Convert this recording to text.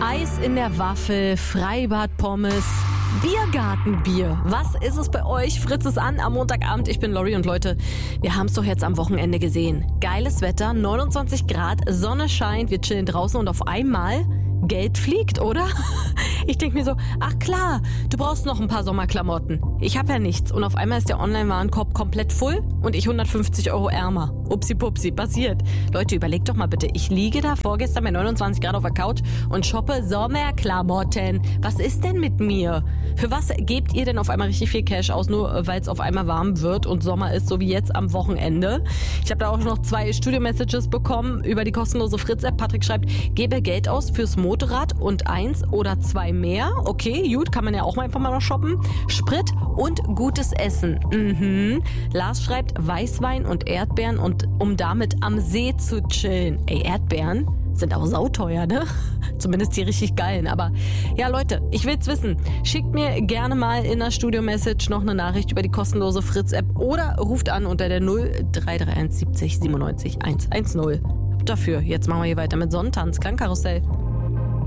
Eis in der Waffel, Freibad-Pommes, Biergartenbier. Was ist es bei euch? Fritz ist an am Montagabend. Ich bin Lori und Leute, wir haben es doch jetzt am Wochenende gesehen. Geiles Wetter, 29 Grad, Sonne scheint, wir chillen draußen und auf einmal Geld fliegt, oder? Ich denke mir so, ach klar, du brauchst noch ein paar Sommerklamotten. Ich habe ja nichts und auf einmal ist der Online-Warenkorb komplett voll und ich 150 Euro ärmer. Upsi-pupsi, passiert. Leute, überlegt doch mal bitte, ich liege da vorgestern bei 29 Grad auf der Couch und shoppe Sommerklamotten. Was ist denn mit mir? Für was gebt ihr denn auf einmal richtig viel Cash aus, nur weil es auf einmal warm wird und Sommer ist, so wie jetzt am Wochenende? Ich habe da auch noch 2 Studio-Messages bekommen über die kostenlose Fritz-App. Patrick schreibt, gebe Geld aus fürs Motorrad und 1 oder 2 mehr. Okay, gut, kann man ja auch mal einfach mal noch shoppen. Sprit und gutes Essen. Lars schreibt, Weißwein und Erdbeeren, und um damit am See zu chillen. Ey, Erdbeeren sind auch sauteuer, ne? Zumindest die richtig geilen. Aber ja, Leute, ich will's wissen. Schickt mir gerne mal in der Studio-Message noch eine Nachricht über die kostenlose Fritz-App oder ruft an unter der 0331 70 97 110. Dafür. Jetzt machen wir hier weiter mit Sonnentanz, Klangkarussell.